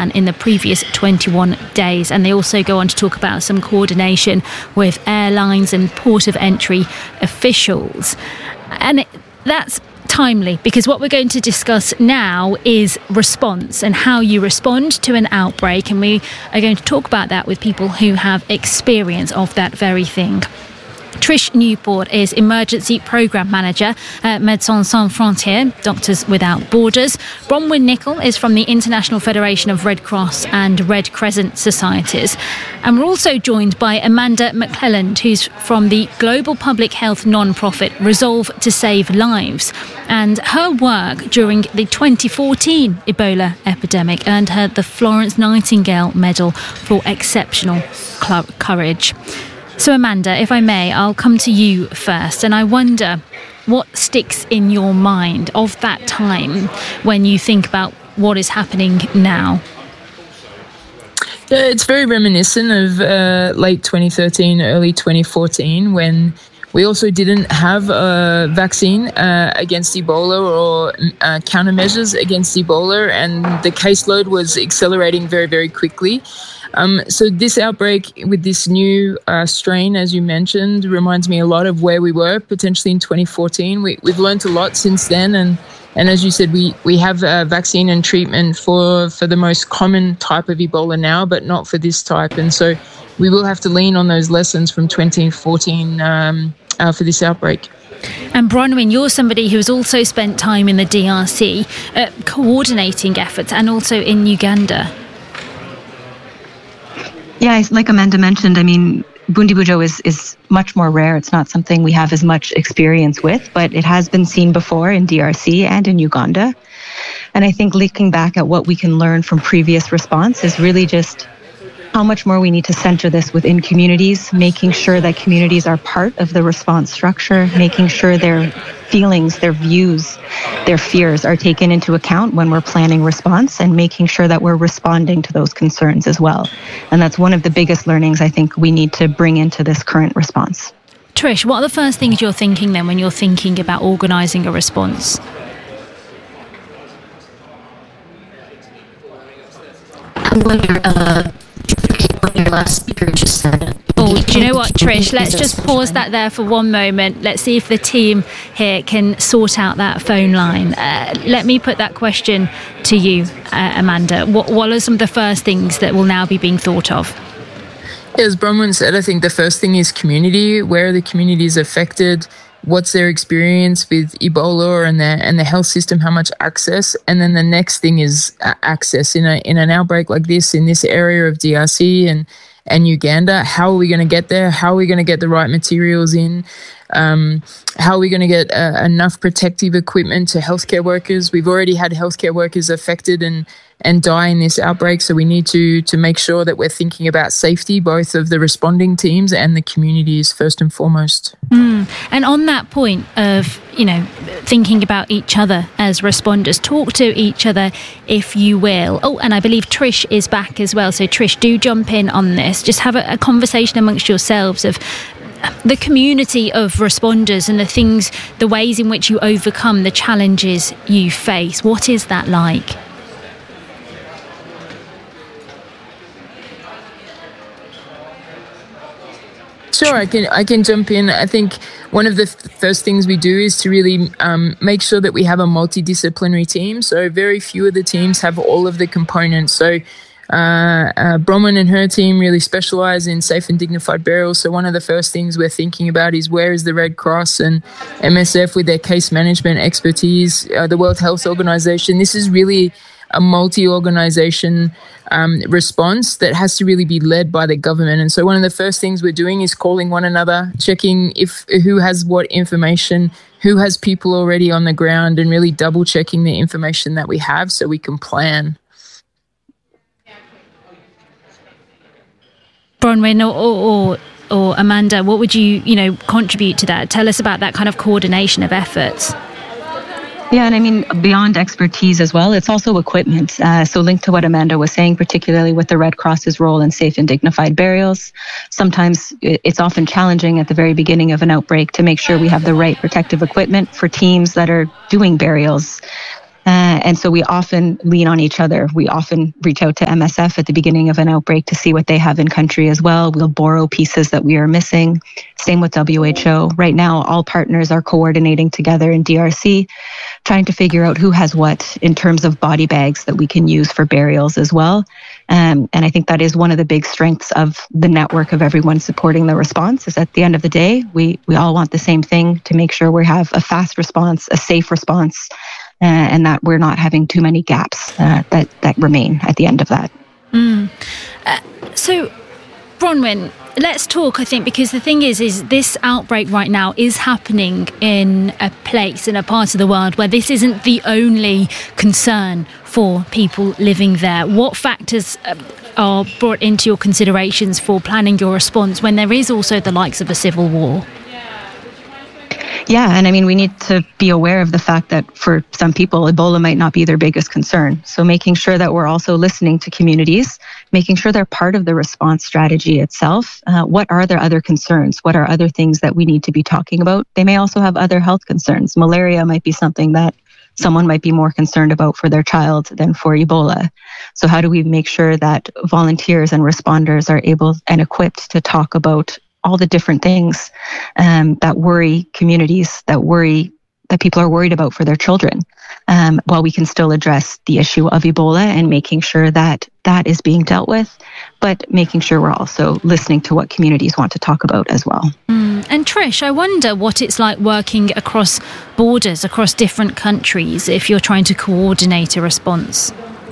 done in the previous 21 days. And they also go on to talk about some coordination with airlines and port of entry officials. And that's timely, because what we're going to discuss now is response and how you respond to an outbreak. And we are going to talk about that with people who have experience of that very thing. Trish Newport is Emergency Programme Manager at Médecins Sans Frontières, Doctors Without Borders. Bronwyn Nicol is from the International Federation of Red Cross and Red Crescent Societies. And we're also joined by Amanda McClelland, who's from the global public health non-profit Resolve to Save Lives. And her work during the 2014 Ebola epidemic earned her the Florence Nightingale Medal for exceptional courage. So Amanda, if I may, I'll come to you first, and I wonder what sticks in your mind of that time when you think about what is happening now. Yeah, it's very reminiscent of late 2013, early 2014, when we also didn't have a vaccine against Ebola or countermeasures against Ebola, and the caseload was accelerating very, very quickly. So this outbreak with this new strain, as you mentioned, reminds me a lot of where we were potentially in 2014. We've learned a lot since then, and as you said, we have a vaccine and treatment for the most common type of Ebola now, but not for this type. And so we will have to lean on those lessons from 2014 for this outbreak. And Bronwyn, you're somebody who's also spent time in the DRC coordinating efforts, and also in Uganda. Yeah, like Amanda mentioned, I mean, Bundibugyo is much more rare. It's not something we have as much experience with, but it has been seen before in DRC and in Uganda. And I think looking back at what we can learn from previous response is really just how much more we need to center this within communities, making sure that communities are part of the response structure, making sure their feelings, their views, their fears are taken into account when we're planning response, and making sure that we're responding to those concerns as well. And that's one of the biggest learnings I think we need to bring into this current response. Trish, what are the first things you're thinking then when you're thinking about organising a response? I wonder, what your last speaker just said. Oh, do you know what, Trish? Let's just pause that there for one moment. Let's see if the team here can sort out that phone line. Let me put that question to you, Amanda. What are some of the first things that will now be being thought of? As Bronwyn said, I think the first thing is community. Where are the communities affected? What's their experience with Ebola and the health system? How much access? And then the next thing is access in an outbreak like this in this area of DRC and Uganda. How are we going to get there? How are we going to get the right materials in? How are we going to get enough protective equipment to healthcare workers? We've already had healthcare workers affected and die in this outbreak, so we need to make sure that we're thinking about safety, both of the responding teams and the communities first and foremost. And on that point of, thinking about each other as responders, talk to each other, if you will. Oh, and I believe Trish is back as well. So Trish, do jump in on this. Just have a conversation amongst yourselves of the community of responders and the ways in which you overcome the challenges you face. What is that like? Sure, I can jump in. I think one of the first things we do is to really make sure that we have a multidisciplinary team. So very few of the teams have all of the components. So Bronwyn and her team really specialise in safe and dignified burials. So one of the first things we're thinking about is where is the Red Cross and MSF with their case management expertise, the World Health Organization. This is really a multi-organisation response that has to really be led by the government. And so one of the first things we're doing is calling one another, checking who has what information, who has people already on the ground, and really double-checking the information that we have so we can plan. Bronwyn or Amanda, what would you contribute to that? Tell us about that kind of coordination of efforts. Yeah, and I mean, beyond expertise as well, it's also equipment. So linked to what Amanda was saying, particularly with the Red Cross's role in safe and dignified burials, sometimes it's often challenging at the very beginning of an outbreak to make sure we have the right protective equipment for teams that are doing burials. And so we often lean on each other. We often reach out to MSF at the beginning of an outbreak to see what they have in country as well. We'll borrow pieces that we are missing. Same with WHO. Right now, all partners are coordinating together in DRC, trying to figure out who has what in terms of body bags that we can use for burials as well. And I think that is one of the big strengths of the network of everyone supporting the response, is at the end of the day, we all want the same thing, to make sure we have a fast response, a safe response, and that we're not having too many gaps that remain at the end of that. So, Bronwyn, let's talk, I think, because the thing is this outbreak right now is happening in a place, in a part of the world where this isn't the only concern for people living there. What factors are brought into your considerations for planning your response when there is also the likes of a civil war? Yeah, and I mean, we need to be aware of the fact that for some people, Ebola might not be their biggest concern. So making sure that we're also listening to communities, making sure they're part of the response strategy itself. What are their other concerns? What are other things that we need to be talking about? They may also have other health concerns. Malaria might be something that someone might be more concerned about for their child than for Ebola. So how do we make sure that volunteers and responders are able and equipped to talk about all the different things that worry communities, that people are worried about for their children, while we can still address the issue of Ebola and making sure that that is being dealt with, but making sure we're also listening to what communities want to talk about as well. And Trish, I wonder what it's like working across borders, across different countries, if you're trying to coordinate a response.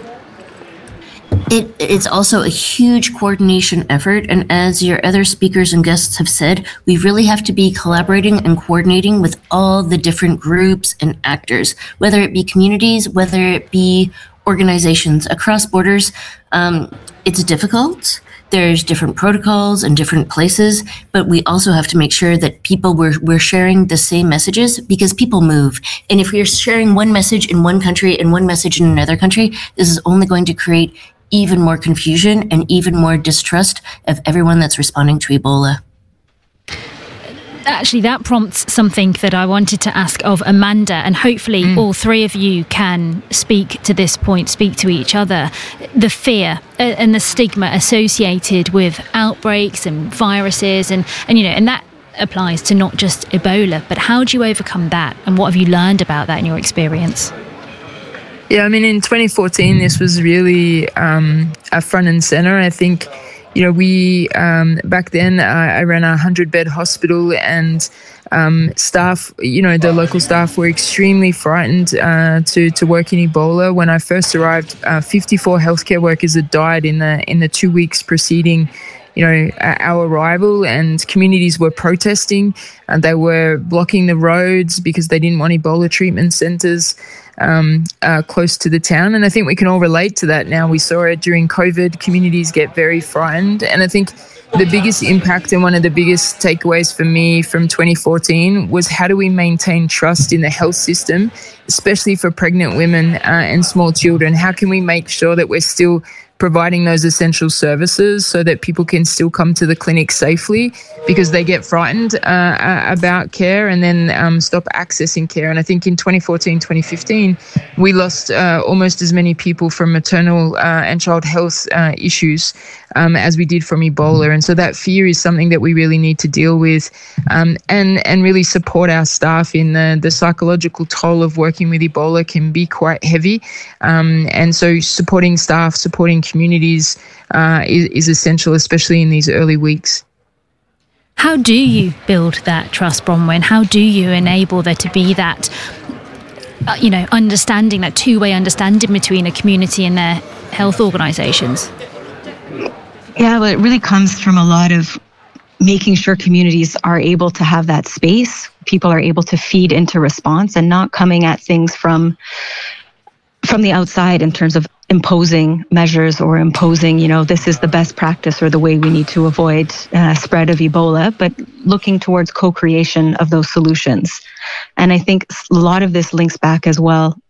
It's also a huge coordination effort, and as your other speakers and guests have said, we really have to be collaborating and coordinating with all the different groups and actors, whether it be communities, whether it be organizations across borders. It's difficult. There's different protocols and different places, but we also have to make sure that we're sharing the same messages, because people move. And if we're sharing one message in one country and one message in another country, this is only going to create even more confusion and even more distrust of everyone that's responding to Ebola. Actually, that prompts something that I wanted to ask of Amanda, and hopefully all three of you can speak to this point, speak to each other. The fear and the stigma associated with outbreaks and viruses, and that applies to not just Ebola, but how do you overcome that, and what have you learned about that in your experience? Yeah, I mean, in 2014, this was really a front and center. I think, we back then I ran a 100-bed hospital, and staff, the local staff were extremely frightened to work in Ebola. When I first arrived, 54 healthcare workers had died in the 2 weeks preceding our arrival, and communities were protesting, and they were blocking the roads because they didn't want Ebola treatment centers close to the town. And I think we can all relate to that now. We saw it during COVID. Communities get very frightened. And I think the biggest impact and one of the biggest takeaways for me from 2014 was, how do we maintain trust in the health system, especially for pregnant women and small children? How can we make sure that we're still providing those essential services so that people can still come to the clinic safely, because they get frightened about care and then stop accessing care. And I think in 2014, 2015, we lost almost as many people from maternal and child health issues as we did from Ebola. And so that fear is something that we really need to deal with, and really support our staff in the psychological toll of working with Ebola can be quite heavy. And so supporting staff, supporting communities is essential, especially in these early weeks. How do you build that trust, Bronwyn? How do you enable there to be that, understanding, that two-way understanding between a community and their health organisations? Yeah, well, it really comes from a lot of making sure communities are able to have that space. People are able to feed into response and not coming at things from the outside in terms of imposing measures or imposing, this is the best practice or the way we need to avoid spread of Ebola, but looking towards co-creation of those solutions. And I think a lot of this links back as well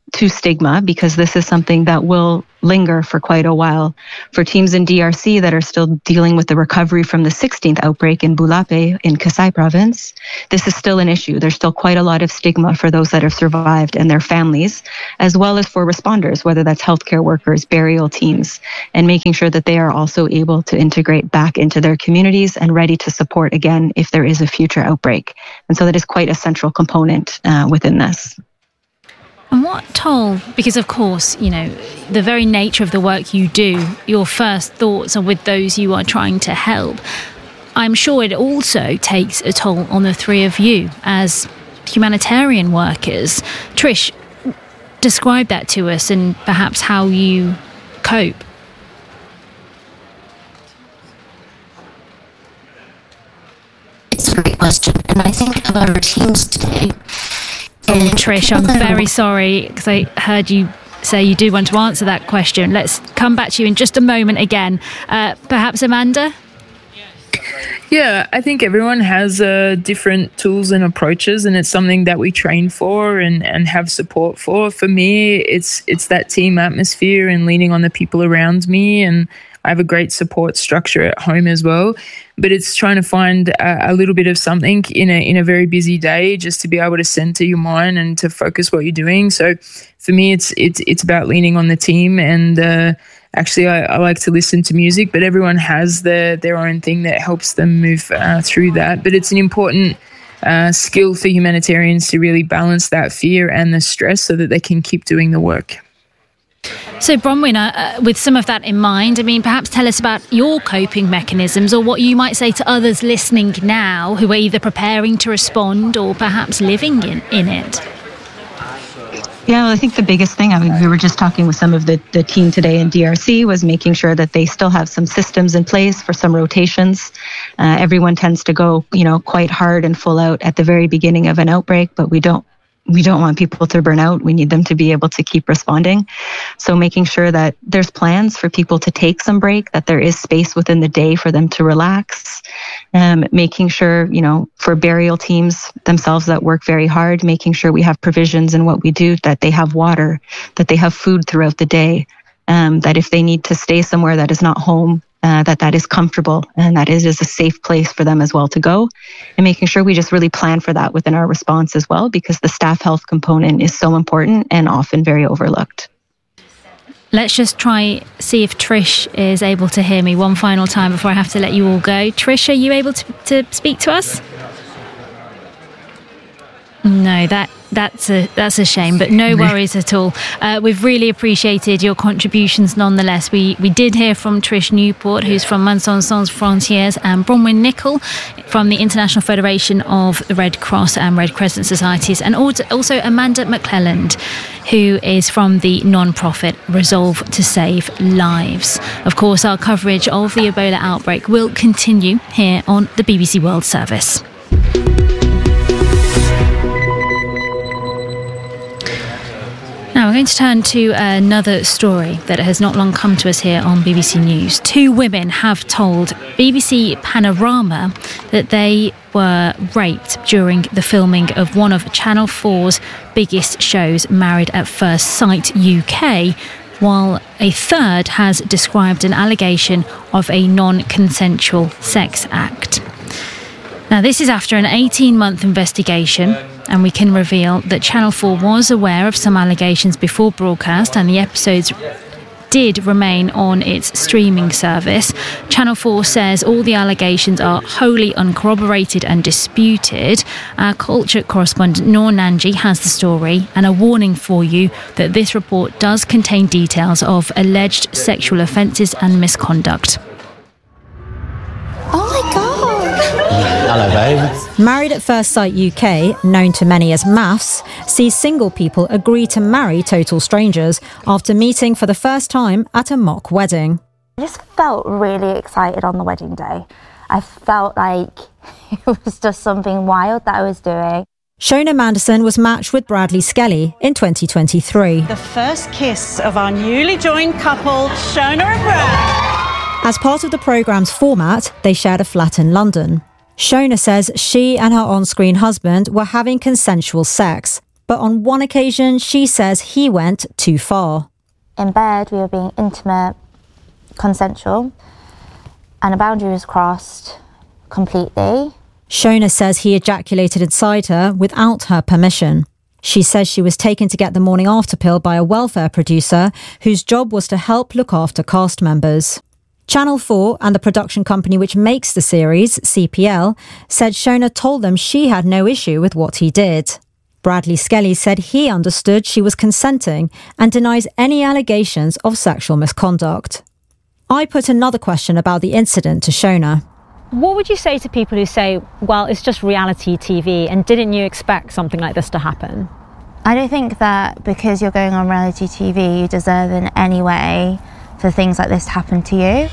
to stigma, because this is something that will linger for quite a while. For teams in DRC that are still dealing with the recovery from the 16th outbreak in Bulape in Kasai province, this is still an issue. There's still quite a lot of stigma for those that have survived and their families, as well as for responders, whether that's healthcare workers, burial teams, and making sure that they are also able to integrate back into their communities and ready to support again if there is a future outbreak. And so that is quite a central component within this. And what toll, because of course, you know, the very nature of the work you do, your first thoughts are with those you are trying to help. I'm sure it also takes a toll on the three of you as humanitarian workers. Trish, describe that to us and perhaps how you cope. It's a great question. And I think about our teams today. Oh, Trish, I'm very sorry because I heard you say you do want to answer that question. Let's come back to you in just a moment again. Perhaps Amanda? Yeah, I think everyone has different tools and approaches, and it's something that we train for and have support for. For me, it's that team atmosphere and leaning on the people around me, and I have a great support structure at home as well. But it's trying to find a little bit of something in a very busy day just to be able to center your mind and to focus what you're doing. So for me, it's about leaning on the team. And actually, I like to listen to music, but everyone has their own thing that helps them move through that. But it's an important skill for humanitarians to really balance that fear and the stress so that they can keep doing the work. So Bronwyn, with some of that in mind, I mean, perhaps tell us about your coping mechanisms or what you might say to others listening now who are either preparing to respond or perhaps living in it. Yeah, well, I think the biggest thing, I mean, we were just talking with some of the team today in DRC, was making sure that they still have some systems in place for some rotations. Everyone tends to go, quite hard and full out at the very beginning of an outbreak, but we don't want people to burn out. We need them to be able to keep responding. So making sure that there's plans for people to take some break, that there is space within the day for them to relax. Making sure, for burial teams themselves that work very hard, making sure we have provisions in what we do, that they have water, that they have food throughout the day, that if they need to stay somewhere that is not home, that is comfortable and that is a safe place for them as well to go, and making sure we just really plan for that within our response as well, because the staff health component is so important and often very overlooked. Let's just see if Trish is able to hear me one final time before I have to let you all go. Trish, are you able to speak to us? No, that's a shame, but no worries at all. We've really appreciated your contributions nonetheless. We did hear from Trish Newport, who's from Médecins Sans Frontières, and Bronwyn Nichol from the International Federation of the Red Cross and Red Crescent Societies, and also Amanda McClelland, who is from the non-profit Resolve to Save Lives. Of course, our coverage of the Ebola outbreak will continue here on the BBC World Service. Now we're going to turn to another story that has not long come to us here on BBC News. Two women have told BBC Panorama that they were raped during the filming of one of Channel 4's biggest shows, Married at First Sight UK, while a third has described an allegation of a non-consensual sex act. Now, this is after an 18-month investigation, and we can reveal that Channel 4 was aware of some allegations before broadcast, and the episodes did remain on its streaming service. Channel 4 says all the allegations are wholly uncorroborated and disputed. Our culture correspondent Noor Nanji has the story, and a warning for you that this report does contain details of alleged sexual offences and misconduct. Oh my God! Hello, babe. Married at First Sight UK, known to many as MAFS, sees single people agree to marry total strangers after meeting for the first time at a mock wedding. I just felt really excited on the wedding day. I felt like it was just something wild that I was doing. Shona Manderson was matched with Bradley Skelly in 2023. The first kiss of our newly joined couple, Shona and Brad. As part of the programme's format, they shared a flat in London. Shona says she and her on-screen husband were having consensual sex. But on one occasion, she says he went too far. In bed, we were being intimate, consensual, and a boundary was crossed completely. Shona says he ejaculated inside her without her permission. She says she was taken to get the morning after pill by a welfare producer whose job was to help look after cast members. Channel 4 and the production company which makes the series, CPL, said Shona told them she had no issue with what he did. Bradley Skelly said he understood she was consenting and denies any allegations of sexual misconduct. I put another question about the incident to Shona. What would you say to people who say, well, it's just reality TV, and didn't you expect something like this to happen? I don't think that because you're going on reality TV, you deserve in any way for things like this to happen to you.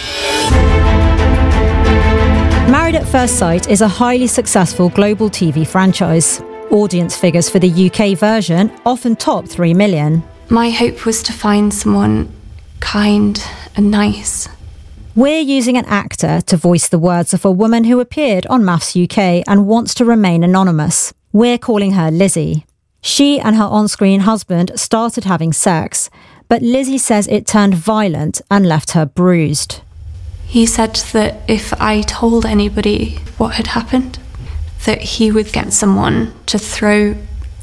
Married at First Sight is a highly successful global TV franchise. Audience figures for the UK version often top 3 million. My hope was to find someone kind and nice. We're using an actor to voice the words of a woman who appeared on MAFS UK and wants to remain anonymous. We're calling her Lizzie. She and her on-screen husband started having sex, but Lizzie says it turned violent and left her bruised. He said that if I told anybody what had happened, that he would get someone to throw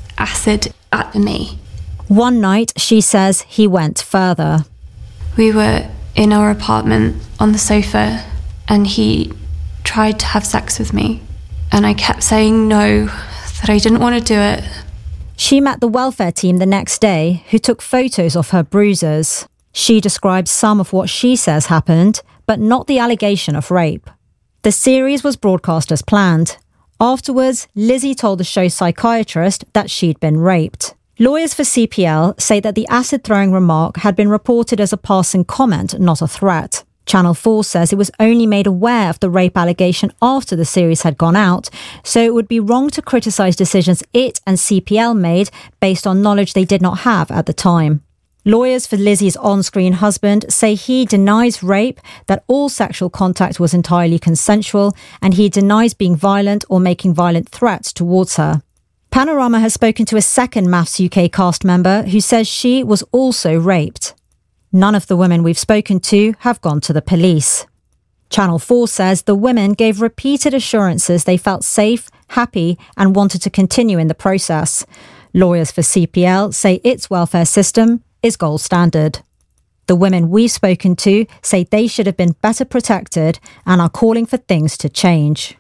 acid at me. One night, she says he went further. We were in our apartment on the sofa and he tried to have sex with me. And I kept saying no, that I didn't want to do it. She met the welfare team the next day who took photos of her bruises. She describes some of what she says happened, but not the allegation of rape. The series was broadcast as planned. Afterwards, Lizzie told the show's psychiatrist that she'd been raped. Lawyers for CPL say that the acid-throwing remark had been reported as a passing comment, not a threat. Channel 4 says it was only made aware of the rape allegation after the series had gone out, so it would be wrong to criticise decisions it and CPL made based on knowledge they did not have at the time. Lawyers for Lizzie's on-screen husband say he denies rape, that all sexual contact was entirely consensual, and he denies being violent or making violent threats towards her. Panorama has spoken to a second MAFS UK cast member who says she was also raped. None of the women we've spoken to have gone to the police. Channel 4 says the women gave repeated assurances they felt safe, happy, and wanted to continue in the process. Lawyers for CPL say its welfare system is gold standard. The women we've spoken to say they should have been better protected and are calling for things to change.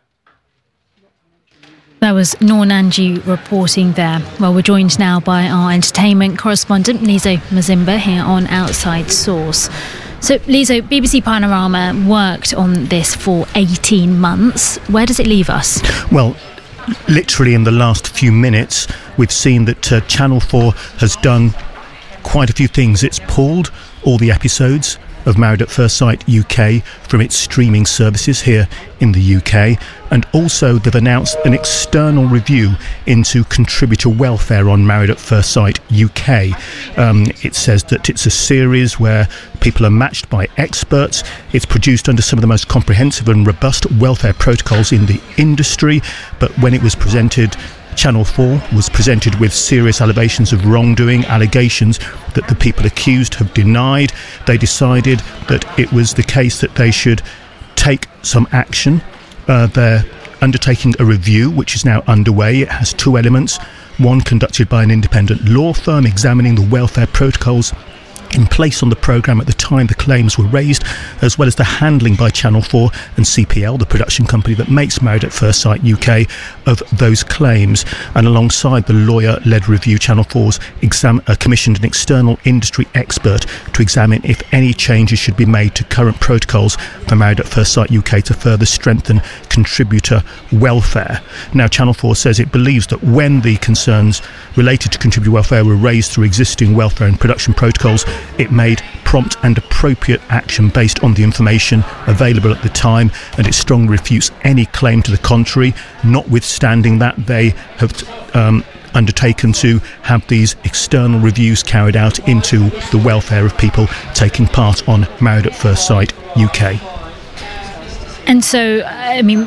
That was Noor Nanji reporting there. Well, we're joined now by our entertainment correspondent, Lizo Mazimba, here on Outside Source. So, Lizo, BBC Panorama worked on this for 18 months. Where does it leave us? Well, literally in the last few minutes, we've seen that Channel 4 has done quite a few things. It's pulled all the episodes of Married at First Sight UK from its streaming services here in the UK, and also they've announced an external review into contributor welfare on Married at First Sight UK. It says that it's a series where people are matched by experts. It's produced under some of the most comprehensive and robust welfare protocols in the industry, but when it was presented, Channel 4 was presented with serious allegations of wrongdoing, allegations that the people accused have denied. They decided that it was the case that they should take some action. They're undertaking a review, which is now underway. It has two elements. One conducted by an independent law firm examining the welfare protocols in place on the programme at the time the claims were raised, as well as the handling by Channel 4 and CPL, the production company that makes Married at First Sight UK, of those claims. And alongside the lawyer-led review, Channel 4's commissioned an external industry expert to examine if any changes should be made to current protocols for Married at First Sight UK to further strengthen contributor welfare. Now, Channel 4 says it believes that when the concerns related to contributor welfare were raised through existing welfare and production protocols, it made prompt and appropriate action based on the information available at the time, and it strongly refutes any claim to the contrary, notwithstanding that they have undertaken to have these external reviews carried out into the welfare of people taking part on Married at First Sight UK. And so, I mean,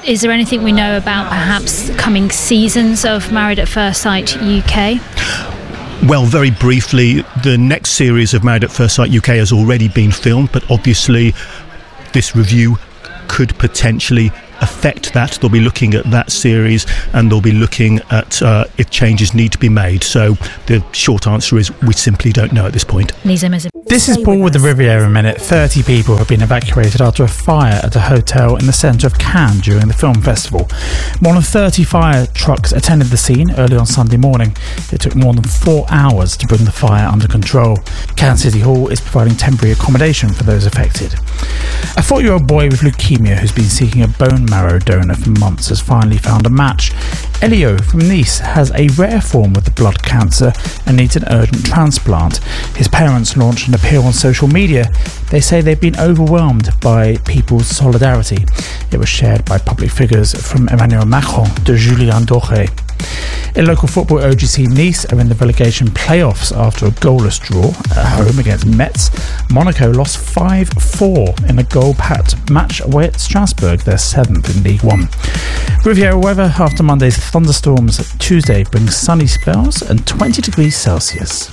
is there anything we know about perhaps coming seasons of Married at First Sight UK? Well, very briefly, the next series of Married at First Sight UK has already been filmed, but obviously this review could potentially affect that. They'll be looking at that series, and they'll be looking at if changes need to be made. So the short answer is we simply don't know at this point. This is Paul with the Riviera Minute. 30 people have been evacuated after a fire at a hotel in the centre of Cannes during the film festival. More than 30 fire trucks attended the scene early on Sunday morning. It took more than 4 hours to bring the fire under control. Cannes City Hall is providing temporary accommodation for those affected. A 4-year-old boy with leukemia who's been seeking a bone marrow donor for months has finally found a match. Elio from Nice has a rare form of the blood cancer and needs an urgent transplant. His parents launched an appeal on social media. They say they've been overwhelmed by people's solidarity. It was shared by public figures from Emmanuel Macron to Julien Doré. In local football, OGC Nice are in the relegation playoffs after a goalless draw at home against Metz. Monaco lost 5-4 in a goal-packed match away at Strasbourg, their 7th in League One. Riviera weather after Monday's thunderstorms. Tuesday brings sunny spells and 20 degrees Celsius.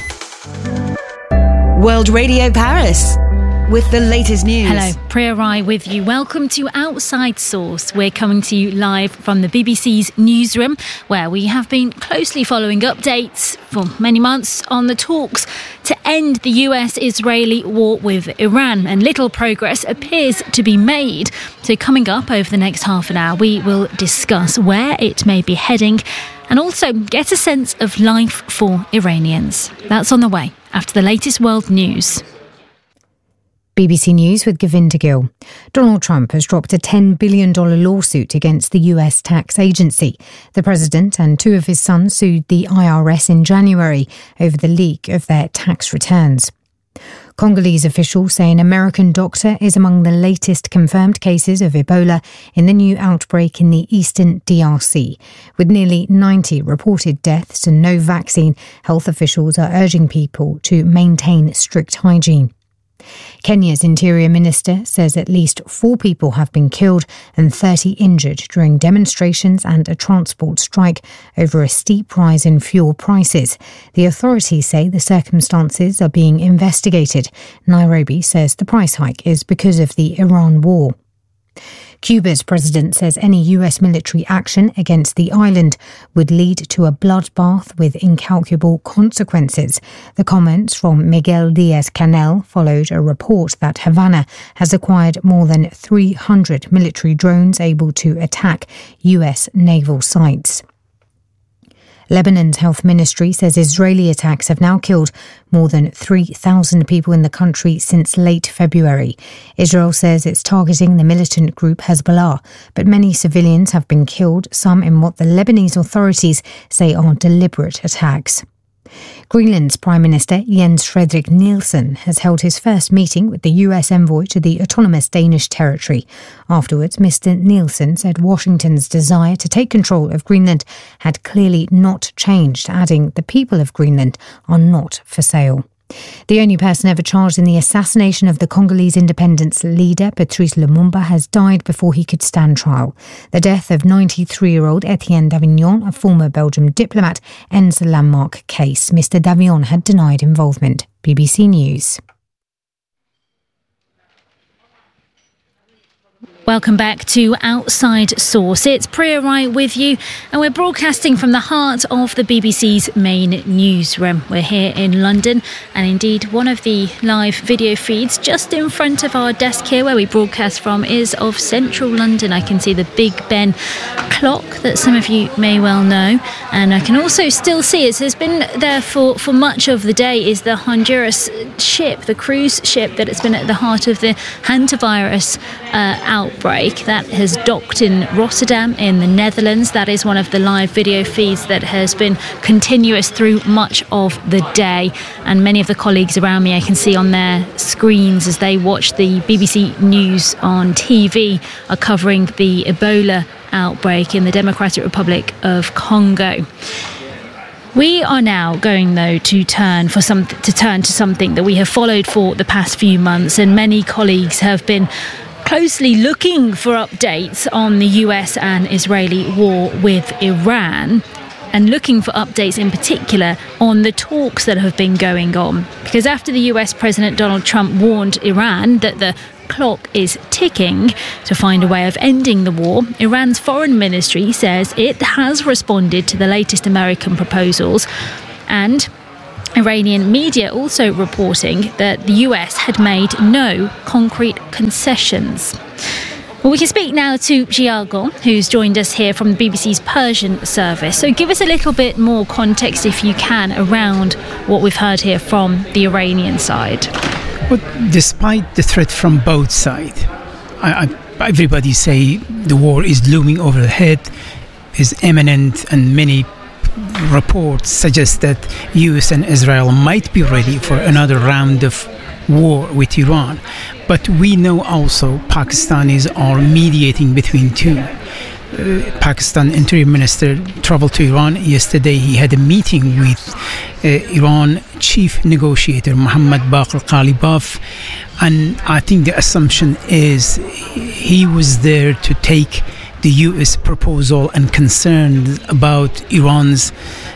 World Radio Paris with the latest news. Hello, Priya Rai with you. Welcome to Outside Source. We're coming to you live from the BBC's newsroom, where we have been closely following updates for many months on the talks to end the US-Israeli war with Iran, and little progress appears to be made. So coming up over the next half an hour, we will discuss where it may be heading and also get a sense of life for Iranians. That's on the way after the latest world news. BBC News with Govinda Gill. Donald Trump has dropped a $10 billion lawsuit against the US tax agency. The president and 2 of his sons sued the IRS in January over the leak of their tax returns. Congolese officials say an American doctor is among the latest confirmed cases of Ebola in the new outbreak in the eastern DRC. With nearly 90 reported deaths and no vaccine, health officials are urging people to maintain strict hygiene. Kenya's Interior Minister says at least 4 people have been killed and 30 injured during demonstrations and a transport strike over a steep rise in fuel prices. The authorities say the circumstances are being investigated. Nairobi says the price hike is because of the Iran war. Cuba's president says any US military action against the island would lead to a bloodbath with incalculable consequences. The comments from Miguel Diaz-Canel followed a report that Havana has acquired more than 300 military drones able to attack US naval sites. Lebanon's health ministry says Israeli attacks have now killed more than 3,000 people in the country since late February. Israel says it's targeting the militant group Hezbollah, but many civilians have been killed, some in what the Lebanese authorities say are deliberate attacks. Greenland's Prime Minister Jens Frederik Nielsen has held his first meeting with the US envoy to the autonomous Danish territory. Afterwards, Mr. Nielsen said Washington's desire to take control of Greenland had clearly not changed, adding the people of Greenland are not for sale. The only person ever charged in the assassination of the Congolese independence leader, Patrice Lumumba, has died before he could stand trial. The death of 93-year-old Etienne Davignon, a former Belgian diplomat, ends the landmark case. Mr. Davignon had denied involvement. BBC News. Welcome back to Outside Source. It's Priya Rai with you, and we're broadcasting from the heart of the BBC's main newsroom. We're here in London, and indeed one of the live video feeds just in front of our desk here where we broadcast from is of central London. I can see the Big Ben clock that some of you may well know, and I can also still see it has been there for much of the day is the Honduras ship, the cruise ship that has been at the heart of the hantavirus outbreak that has docked in Rotterdam in the Netherlands. That is one of the live video feeds that has been continuous through much of the day, and many of the colleagues around me I can see on their screens as they watch the BBC News on TV are covering the Ebola outbreak in the Democratic Republic of Congo. We are now going, though, to turn to something that we have followed for the past few months, and many colleagues have been closely looking for updates on the US and Israeli war with Iran, and looking for updates in particular on the talks that have been going on. Because after the US President Donald Trump warned Iran that the clock is ticking to find a way of ending the war, Iran's foreign ministry says it has responded to the latest American proposals, and Iranian media also reporting that the US had made no concrete concessions. Well, we can speak now to Jial Gon, who's joined us here from the BBC's Persian service. So give us a little bit more context, if you can, around what we've heard here from the Iranian side. Well, despite the threat from both sides, everybody say the war is looming overhead, is imminent, and many reports suggest that US and Israel might be ready for another round of war with Iran. But we know also Pakistanis are mediating between two. Pakistan Interior Minister traveled to Iran yesterday. He had a meeting with Iran chief negotiator Mohammad Baqir Ghalibaf, and I think the assumption is he was there to take the US proposal and concerns about Iran's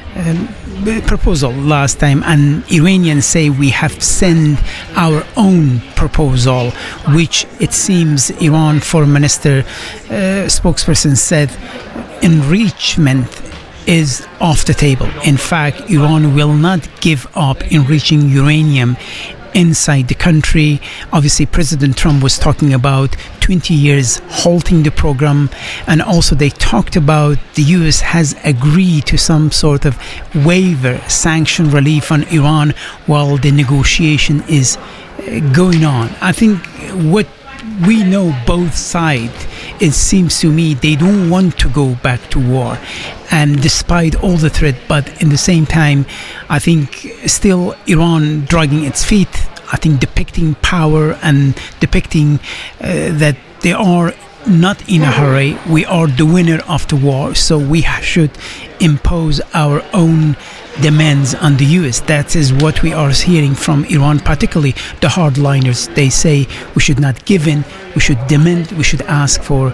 proposal last time, and Iranians say we have sent our own proposal, which it seems Iran Foreign Minister spokesperson said enrichment is off the table. In fact, Iran will not give up enriching uranium inside the country. Obviously, President Trump was talking about 20 years halting the program, and also they talked about the US has agreed to some sort of waiver, sanction relief on Iran while the negotiation is going on. I think what we know both sides, it seems to me they don't want to go back to war, and despite all the threat, but in the same time I think still Iran dragging its feet, I think depicting power and depicting that they are not in a hurry. We are the winner of the war, so we should impose our own demands on the US. That is what we are hearing from Iran, particularly the hardliners. They say we should not give in, we should demand, we should ask for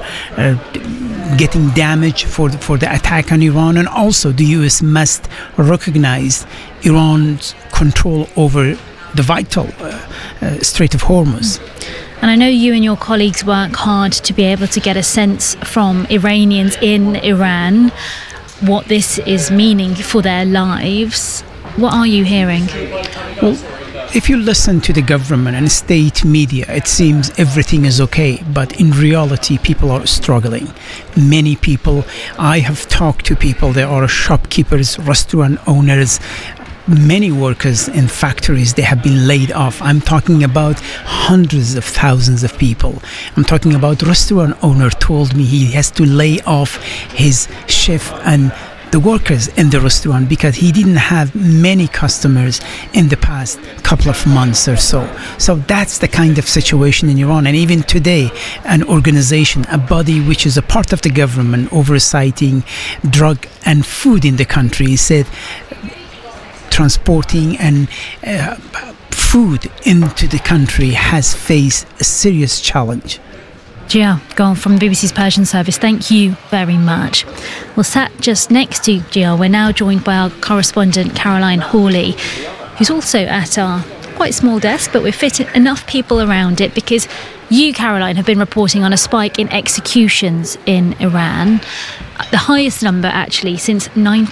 getting damage for the attack on Iran, and also the US must recognize Iran's control over the vital Strait of Hormuz. And I know you and your colleagues work hard to be able to get a sense from Iranians in Iran what this is meaning for their lives. What are you hearing? Well, if you listen to the government and state media, it seems everything is okay, but in reality people are struggling. Many people, I have talked to people, there are shopkeepers, restaurant owners, many workers in factories, they have been laid off. I'm talking about hundreds of thousands of people. I'm talking about restaurant owner told me he has to lay off his chef and the workers in the restaurant because he didn't have many customers in the past couple of months or so. So that's the kind of situation in Iran. And even today, an organization, a body which is a part of the government oversighting drug and food in the country, said transporting and food into the country has faced a serious challenge. Jial Gon from the BBC's Persian service, thank you very much. Well, sat just next to Jial, we're now joined by our correspondent Caroline Hawley, who's also at our quite small desk, but we've fit enough people around it because you, Caroline, have been reporting on a spike in executions in Iran, the highest number actually since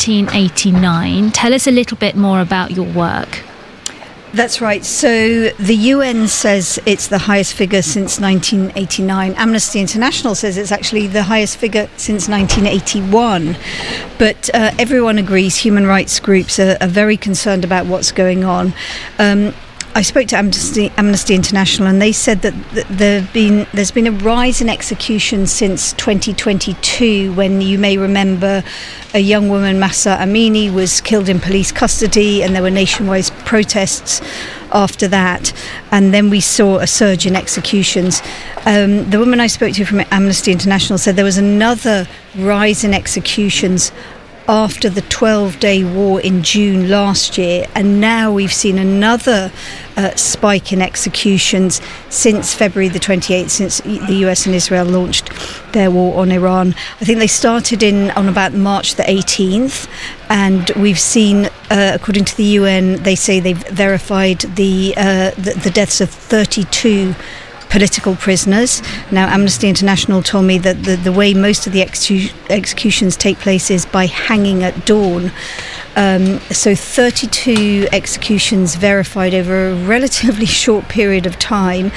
1989. Tell us a little bit more about your work. That's right. So the UN says it's the highest figure since 1989. Amnesty International says it's actually the highest figure since 1981. But everyone agrees, human rights groups are very concerned about what's going on. I spoke to Amnesty International, and they said that there's been a rise in executions since 2022, when you may remember a young woman, Mahsa Amini, was killed in police custody, and there were nationwide protests after that. And then we saw a surge in executions. The woman I spoke to from Amnesty International said there was another rise in executions after the 12-day war in June last year, and now we've seen another spike in executions since February the 28th, since the US and Israel launched their war on Iran. I think they started on about March the 18th, and we've seen, according to the UN, they say they've verified the deaths of 32 political prisoners. Now, Amnesty International told me that the way most of the executions take place is by hanging at dawn. So 32 executions verified over a relatively short period of time,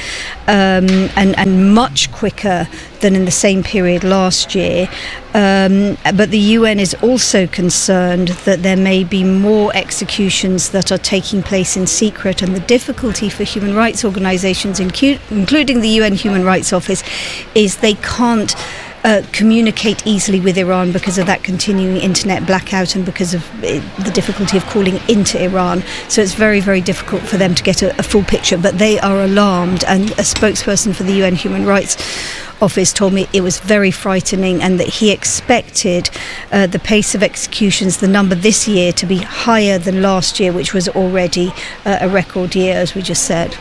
and much quicker than in the same period last year. But the UN is also concerned that there may be more executions that are taking place in secret, and the difficulty for human rights organisations, including the UN Human Rights Office, is they can't communicate easily with Iran because of that continuing internet blackout and because of the difficulty of calling into Iran. So it's very, very difficult for them to get a full picture, but they are alarmed, and a spokesperson for the UN Human Rights Office told me it was very frightening, and that he expected the pace of executions, the number this year, to be higher than last year, which was already a record year, as we just said.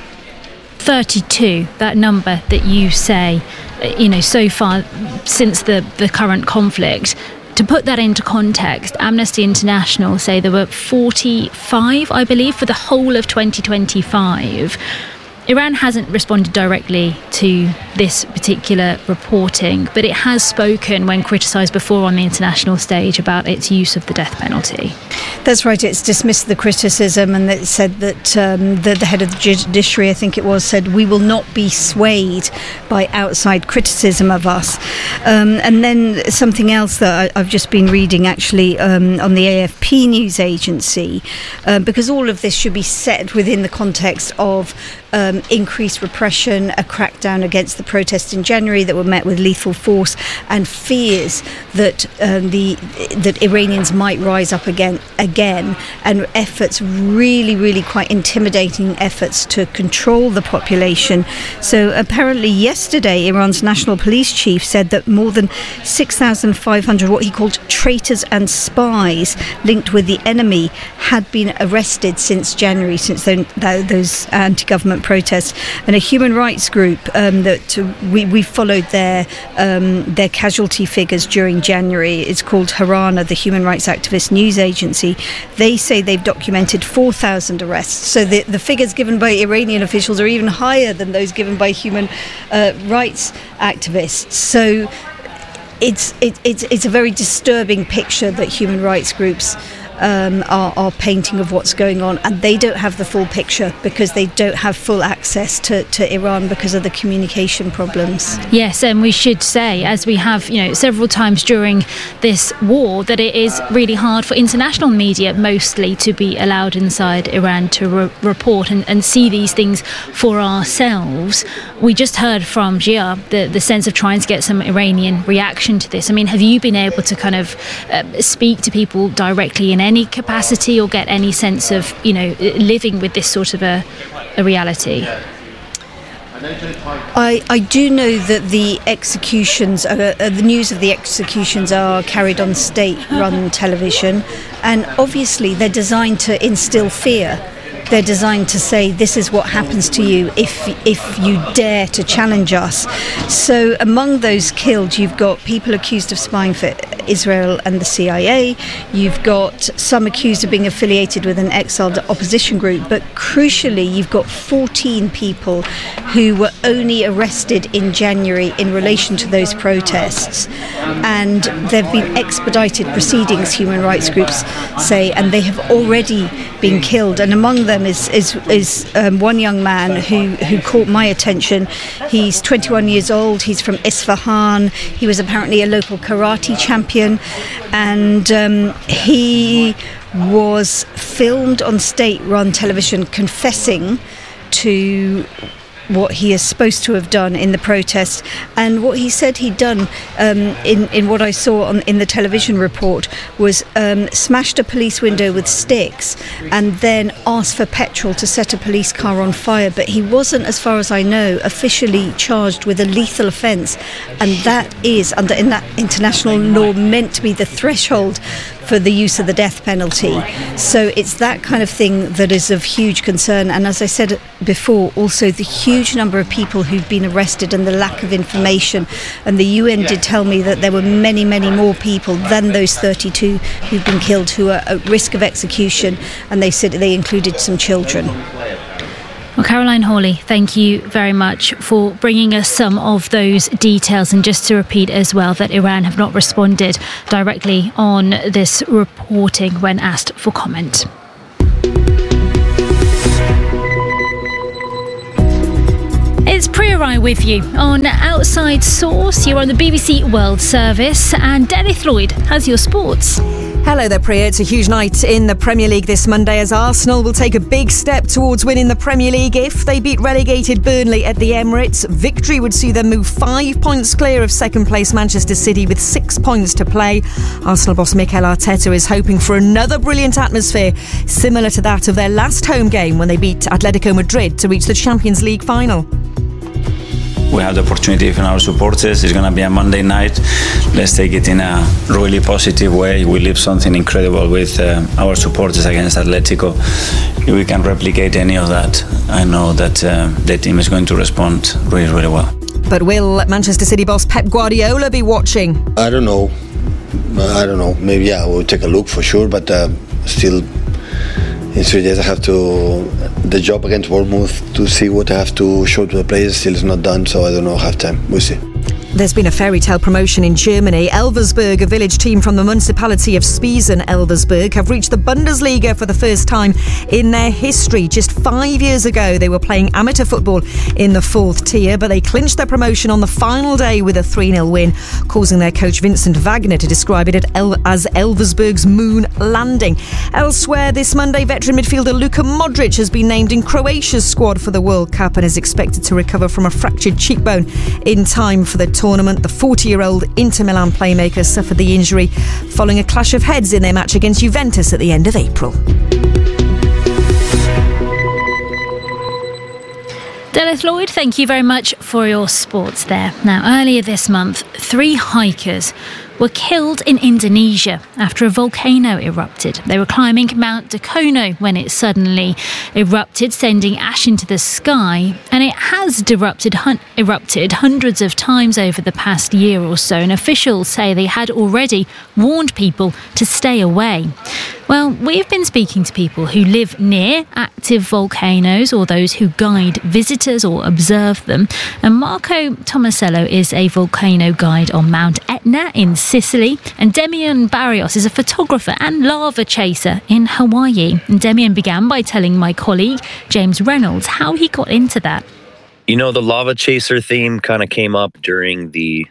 32, that number that you say, so far since the current conflict. To put that into context, Amnesty International say there were 45, I believe, for the whole of 2025. Iran hasn't responded directly to this particular reporting, but it has spoken when criticised before on the international stage about its use of the death penalty. That's right, it's dismissed the criticism, and it said that the head of the judiciary, I think it was, said, we will not be swayed by outside criticism of us. And then something else that I've just been reading actually on the AFP news agency, because all of this should be set within the context of increased repression, a crackdown against the protests in January that were met with lethal force, and fears that that Iranians might rise up again, and efforts, really quite intimidating efforts to control the population. So apparently yesterday, Iran's national police chief said that more than 6,500 what he called traitors and spies linked with the enemy had been arrested since January, since those anti-government protests. And a human rights group that we followed their casualty figures during January, it's called Harana, the human rights activist news agency. They say they've documented 4,000 arrests. So the figures given by Iranian officials are even higher than those given by human rights activists. So it's a very disturbing picture that human rights groups are painting of what's going on, and they don't have the full picture because they don't have full access to Iran because of the communication problems. Yes, and we should say, as we have several times during this war, that it is really hard for international media mostly to be allowed inside Iran to report and see these things for ourselves. We just heard from Gia the sense of trying to get some Iranian reaction to this. I mean, have you been able to kind of speak to people directly in any capacity, or get any sense of living with this sort of a reality? I do know that the executions, the news of the executions are carried on state-run television, and obviously they're designed to instill fear. They're designed to say, this is what happens to you if you dare to challenge us. So among those killed, you've got people accused of spying for Israel and the CIA. You've got some accused of being affiliated with an exiled opposition group. But crucially, you've got 14 people who were only arrested in January in relation to those protests. And there have been expedited proceedings, human rights groups say, and they have already been killed. And among them is one young man who caught my attention. He's 21 years old. He's from Isfahan. He was apparently a local karate champion, and he was filmed on state-run television confessing to what he is supposed to have done in the protest. And what he said he'd done, in what I saw in the television report, was smashed a police window with sticks and then asked for petrol to set a police car on fire. But he wasn't, as far as I know, officially charged with a lethal offence, and that is, in that international law, meant to be the threshold for the use of the death penalty. So it's that kind of thing that is of huge concern. And as I said before, also the huge number of people who've been arrested and the lack of information. And the UN did tell me that there were many, many more people than those 32 who've been killed who are at risk of execution. And they said they included some children. Well, Caroline Hawley, thank you very much for bringing us some of those details. And just to repeat as well that Iran have not responded directly on this reporting when asked for comment. It's Priya with you on Outside Source. You're on the BBC World Service, and Dennis Lloyd has your sports. Hello there, Priya. It's a huge night in the Premier League this Monday as Arsenal will take a big step towards winning the Premier League if they beat relegated Burnley at the Emirates. Victory would see them move 5 points clear of second place Manchester City with 6 points to play. Arsenal boss Mikel Arteta is hoping for another brilliant atmosphere similar to that of their last home game when they beat Atletico Madrid to reach the Champions League final. We have the opportunity from our supporters. It's going to be a Monday night. Let's take it in a really positive way. We live something incredible with our supporters against Atletico. If we can replicate any of that, I know that the team is going to respond really, really well. But will Manchester City boss Pep Guardiola be watching? I don't know. Maybe, we'll take a look for sure, but still... In 3 days I have the job against Bournemouth to see what I have to show to the players. Still is not done, so I don't know, have time. We'll see. There's been a fairy tale promotion in Germany. Elversberg, a village team from the municipality of Spiesen-Elversberg, have reached the Bundesliga for the first time in their history. Just 5 years ago, they were playing amateur football in the 4th tier, but they clinched their promotion on the final day with a 3-0 win, causing their coach Vincent Wagner to describe it as Elversberg's moon landing. Elsewhere this Monday, veteran midfielder Luka Modric has been named in Croatia's squad for the World Cup and is expected to recover from a fractured cheekbone in time for the tournament. The 40-year-old Inter Milan playmaker suffered the injury following a clash of heads in their match against Juventus at the end of April. Dennis Lloyd, thank you very much for your sports there. Now, earlier this month, 3 hikers were killed in Indonesia after a volcano erupted. They were climbing Mount Dakono when it suddenly erupted, sending ash into the sky. And it has erupted hundreds of times over the past year or so. And officials say they had already warned people to stay away. Well, we've been speaking to people who live near active volcanoes or those who guide visitors or observe them. And Marco Tomasello is a volcano guide on Mount Etna in Sicily. And Demian Barrios is a photographer and lava chaser in Hawaii. And Demian began by telling my colleague, James Reynolds, how he got into that. You know, the lava chaser theme kind of came up during the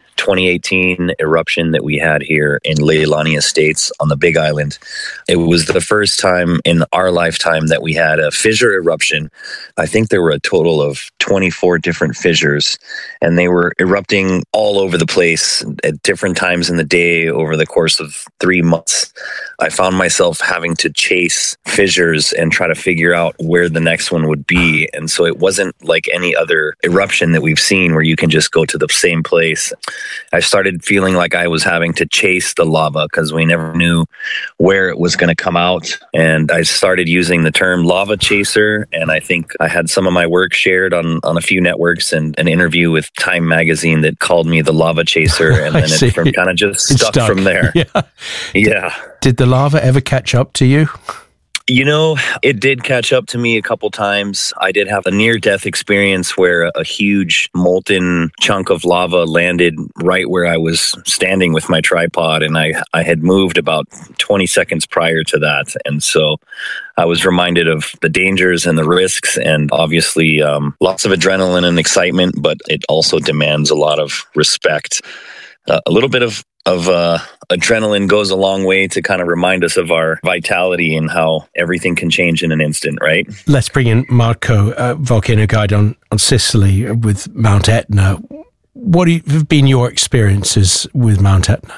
2018 eruption that we had here in Leilani Estates on the Big Island. It was the first time in our lifetime that we had a fissure eruption. I think there were a total of 24 different fissures, and they were erupting all over the place at different times in the day over the course of 3 months. I found myself having to chase fissures and try to figure out where the next one would be. And so it wasn't like any other eruption that we've seen where you can just go to the same place. I started feeling like I was having to chase the lava because we never knew where it was going to come out. And I started using the term lava chaser. And I think I had some of my work shared on a few networks, and an interview with Time magazine that called me the lava chaser. And then it kind of just stuck from there. Yeah. Did the lava ever catch up to you? You know, it did catch up to me a couple times. I did have a near-death experience where a huge molten chunk of lava landed right where I was standing with my tripod, and I had moved about 20 seconds prior to that. And so I was reminded of the dangers and the risks, and obviously lots of adrenaline and excitement, but it also demands a lot of respect. A little bit of adrenaline goes a long way to kind of remind us of our vitality and how everything can change in an instant, right? Let's bring in Marco, volcano guide on Sicily with Mount Etna. What have been your experiences with Mount Etna?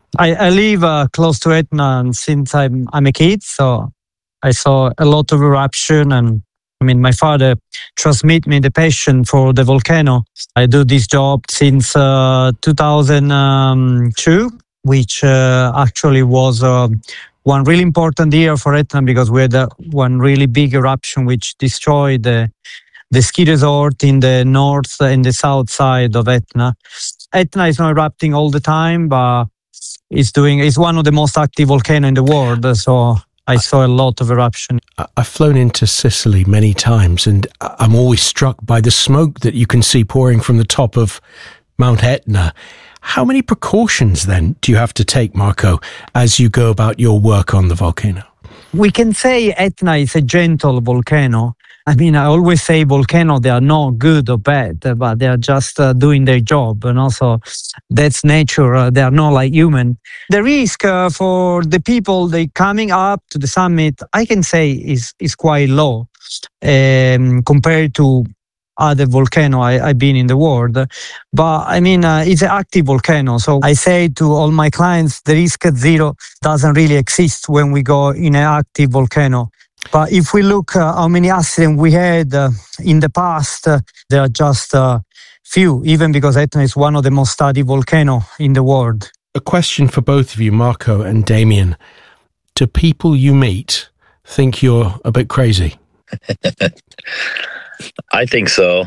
I live close to Etna since I'm a kid, so I saw a lot of eruption, and my father transmitted me the passion for the volcano. I do this job since 2002. which actually was one really important year for Etna because we had one really big eruption which destroyed the ski resort in the north and the south side of Etna. Etna is not erupting all the time, but it's one of the most active volcanoes in the world. So I saw a lot of eruption. I've flown into Sicily many times, and I'm always struck by the smoke that you can see pouring from the top of Mount Etna. How many precautions then do you have to take, Marco, as you go about your work on the volcano? We can say Etna is a gentle volcano. I mean, I always say volcanoes, they are not good or bad, but they are just doing their job. And also, that's nature. They are not like human. The risk for the people they coming up to the summit, I can say, is quite low compared to other volcano I've been in the world. But I mean, it's an active volcano. So I say to all my clients, the risk at zero doesn't really exist when we go in an active volcano. But if we look how many accidents we had in the past, there are just few, even because Etna is one of the most studied volcanoes in the world. A question for both of you, Marco and Damien. Do people you meet think you're a bit crazy? I think so.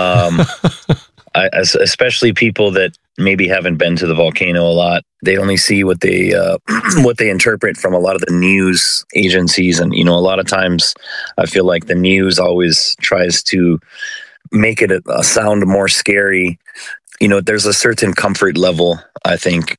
Especially people that maybe haven't been to the volcano a lot. They only see what they interpret from a lot of the news agencies. And, a lot of times I feel like the news always tries to make it sound more scary. There's a certain comfort level. I think,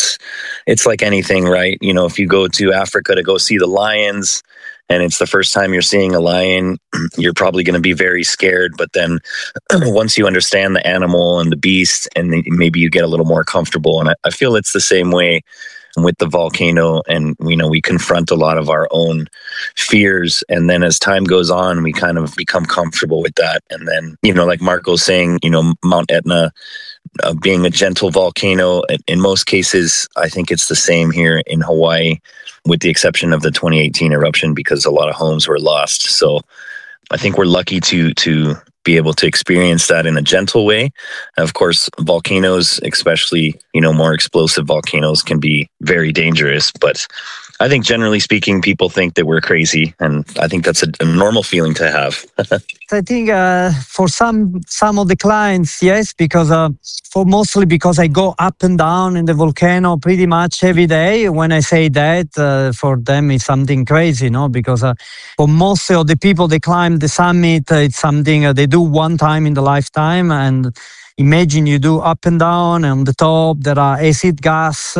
it's like anything, right? If you go to Africa to go see the lions, and it's the first time you're seeing a lion, you're probably going to be very scared. But then once you understand the animal and the beast, and maybe you get a little more comfortable. And I feel it's the same way with the volcano. And, we confront a lot of our own fears. And then as time goes on, we kind of become comfortable with that. And then, like Marco's saying, Mount Etna, being a gentle volcano, in most cases, I think it's the same here in Hawaii, with the exception of the 2018 eruption, because a lot of homes were lost. So I think we're lucky to be able to experience that in a gentle way. Of course, volcanoes, especially, more explosive volcanoes, can be very dangerous. But I think generally speaking, people think that we're crazy. And I think that's a normal feeling to have. I think for some of the clients, yes, because mostly because I go up and down in the volcano pretty much every day. When I say that, for them it's something crazy, because for most of the people they climb the summit, it's something they do one time in the lifetime. And imagine you do up and down, and on the top there are acid gas,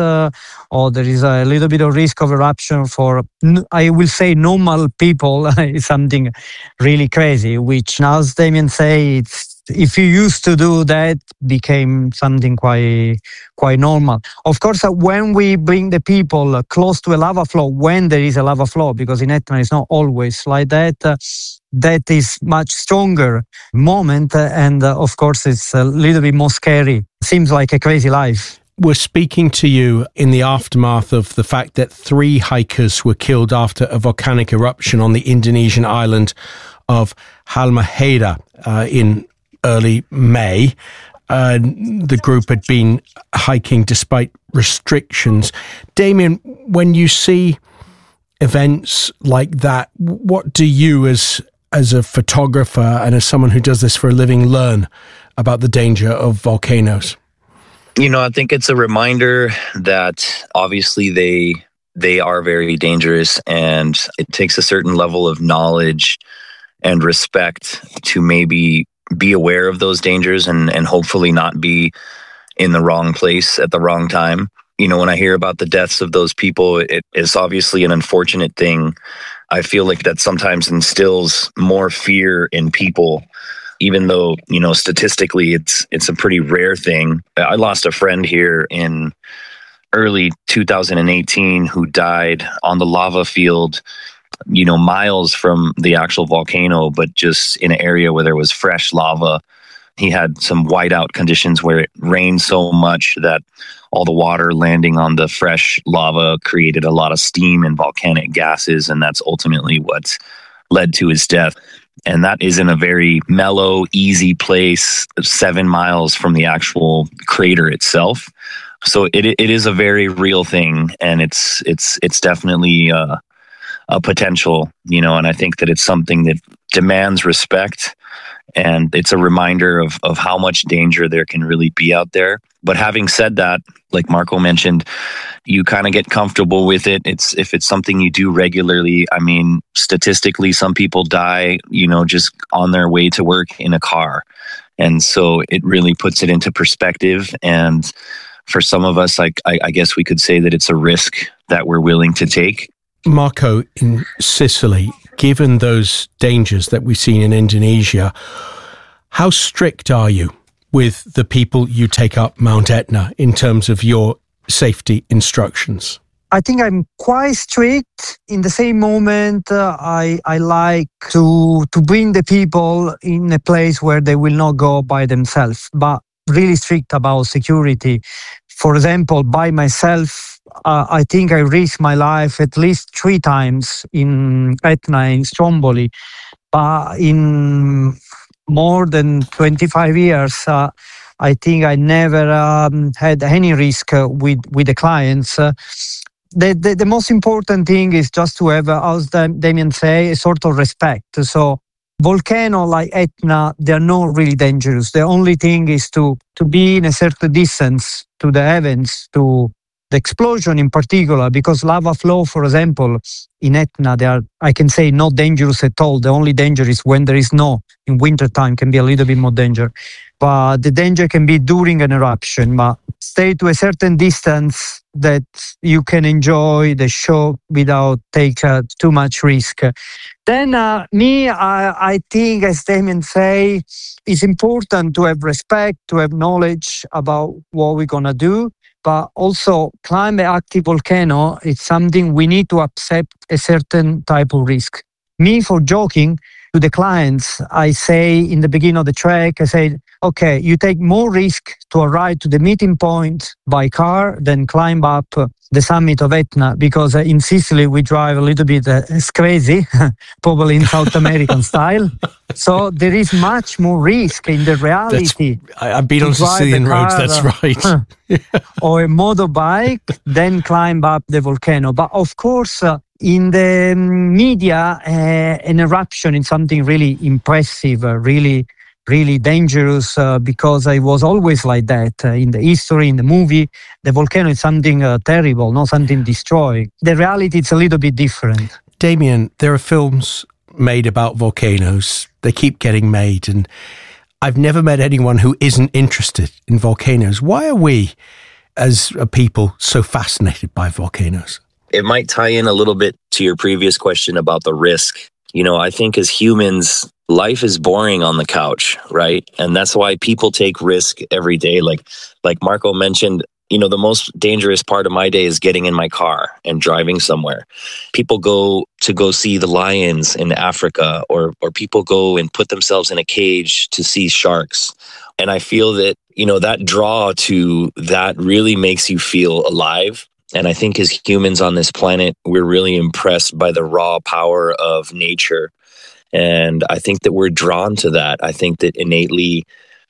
or there is a little bit of risk of eruption. For, I will say, normal people, it's something really crazy, which now, as Damien say, if you used to do that, became something quite normal. Of course, when we bring the people close to a lava flow, when there is a lava flow, because in Etna it's not always like that, that is much stronger moment, and of course it's a little bit more scary. Seems like a crazy life. We're speaking to you in the aftermath of the fact that 3 hikers were killed after a volcanic eruption on the Indonesian island of Halmahera in early May. The group had been hiking despite restrictions. Damien, when you see events like that, what do you as a photographer and as someone who does this for a living learn about the danger of volcanoes? I think it's a reminder that obviously they are very dangerous, and it takes a certain level of knowledge and respect to maybe be aware of those dangers and hopefully not be in the wrong place at the wrong time. When I hear about the deaths of those people, it is obviously an unfortunate thing. I feel like that sometimes instills more fear in people, even though, statistically it's a pretty rare thing. I lost a friend here in early 2018 who died on the lava field, miles from the actual volcano, but just in an area where there was fresh lava. He had some whiteout conditions where it rained so much that all the water landing on the fresh lava created a lot of steam and volcanic gases, and that's ultimately what led to his death. And that is in a very mellow, easy place, 7 miles from the actual crater itself. So it is a very real thing, and it's definitely a potential, and I think that it's something that demands respect, and it's a reminder of how much danger there can really be out there. But having said that, like Marco mentioned, you kind of get comfortable with it. If it's something you do regularly, I mean, statistically, some people die, just on their way to work in a car. And so it really puts it into perspective. And for some of us, I guess we could say that it's a risk that we're willing to take. Marco, in Sicily, given those dangers that we've seen in Indonesia, how strict are you with the people you take up Mount Etna in terms of your safety instructions? I think I'm quite strict. In the same moment, I like to bring the people in a place where they will not go by themselves, but really strict about security. For example, by myself, I think I risked my life at least 3 times in Etna, in Stromboli. But in more than 25 years, I think I never had any risk with the clients. The most important thing is just to have, as Damien say, a sort of respect. So volcano like Etna, they're not really dangerous. The only thing is to be in a certain distance to the heavens, to the explosion in particular, because lava flow, for example, in Etna, they are, I can say, not dangerous at all. The only danger is when there is snow. In wintertime can be a little bit more danger. But the danger can be during an eruption. But stay to a certain distance that you can enjoy the show without take too much risk. Then I think, as Damien say, it's important to have respect, to have knowledge about what we're going to do. But also, climb an active volcano, it's something we need to accept a certain type of risk. Me, for joking to the clients, I say in the beginning of the trek, I say, okay, you take more risk to arrive to the meeting point by car than climb up the summit of Etna, because in Sicily we drive a little bit crazy, probably in South American style. So there is much more risk in the reality. I've been on Sicilian roads, that's right. Or a motorbike, then climb up the volcano. But of course, in the media, an eruption is something really impressive, really dangerous, because I was always like that in the history, in the movie. The volcano is something terrible, not something destroyed. The reality is a little bit different. Damien, there are films made about volcanoes. They keep getting made, and I've never met anyone who isn't interested in volcanoes. Why are we, as a people, so fascinated by volcanoes? It might tie in a little bit to your previous question about the risk. I think as humans, life is boring on the couch, right? And that's why people take risk every day. Like Marco mentioned, the most dangerous part of my day is getting in my car and driving somewhere. People go see the lions in Africa, or people go and put themselves in a cage to see sharks. And I feel that, that draw to that really makes you feel alive. And I think as humans on this planet, we're really impressed by the raw power of nature. And I think that we're drawn to that. I think that innately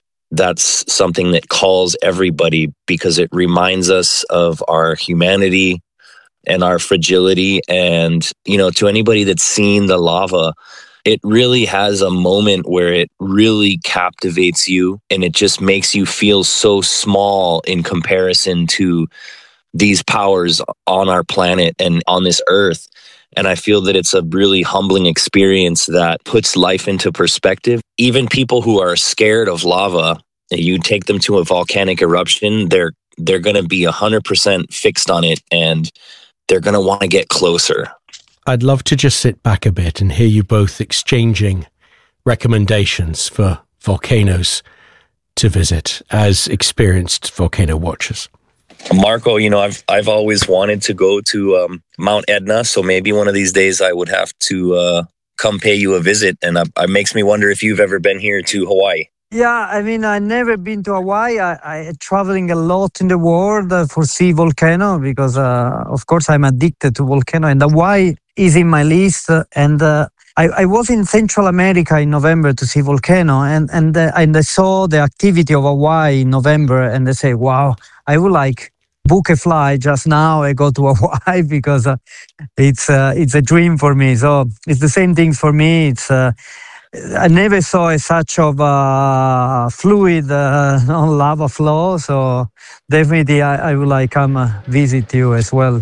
that's something that calls everybody, because it reminds us of our humanity and our fragility. And, to anybody that's seen the lava, it really has a moment where it really captivates you, and it just makes you feel so small in comparison to these powers on our planet and on this earth. And I feel that it's a really humbling experience that puts life into perspective. Even people who are scared of lava, you take them to a volcanic eruption, they're going to be 100% fixed on it, and they're going to want to get closer. I'd love to just sit back a bit and hear you both exchanging recommendations for volcanoes to visit as experienced volcano watchers. Marco, I've always wanted to go to Mount Etna, so maybe one of these days I would have to come pay you a visit. And it makes me wonder if you've ever been here to Hawaii. Yeah, I mean, I've never been to Hawaii. I'm traveling a lot in the world for see volcano, because, of course, I'm addicted to volcano. And Hawaii is in my list. And I was in Central America in November to see volcano. And I saw the activity of Hawaii in November. And I say, wow, I would like book a flight just now. I go to Hawaii because it's a dream for me. So it's the same thing for me. It's I never saw such of a fluid on lava flow. So definitely I will come visit you as well.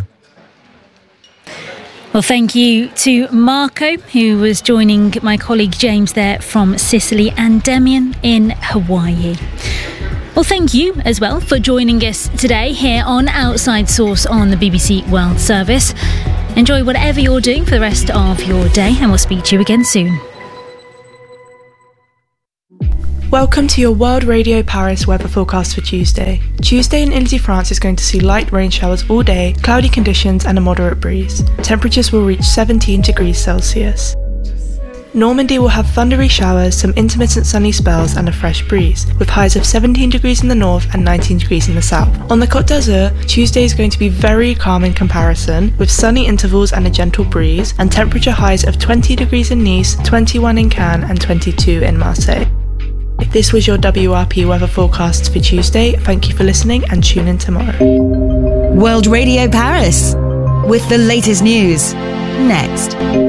Well, thank you to Marco, who was joining my colleague James there from Sicily, and Demian in Hawaii. Well, thank you as well for joining us today here on Outside Source on the BBC World Service. Enjoy whatever you're doing for the rest of your day, and we'll speak to you again soon. Welcome to your World Radio Paris weather forecast for Tuesday. Tuesday in Ile-de-France is going to see light rain showers all day, cloudy conditions and a moderate breeze. Temperatures will reach 17 degrees Celsius. Normandy will have thundery showers, some intermittent sunny spells and a fresh breeze, with highs of 17 degrees in the north and 19 degrees in the south. On the Côte d'Azur, Tuesday is going to be very calm in comparison, with sunny intervals and a gentle breeze, and temperature highs of 20 degrees in Nice, 21 in Cannes and 22 in Marseille. This was your WRP weather forecast for Tuesday. Thank you for listening and tune in tomorrow. World Radio Paris, with the latest news. Next.